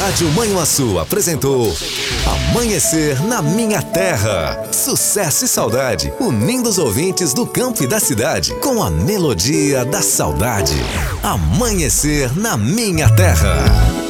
Rádio Manhuaçu apresentou Amanhecer na Minha Terra. Sucesso e saudade, unindo os ouvintes do campo e da cidade com a melodia da saudade. Amanhecer na Minha Terra.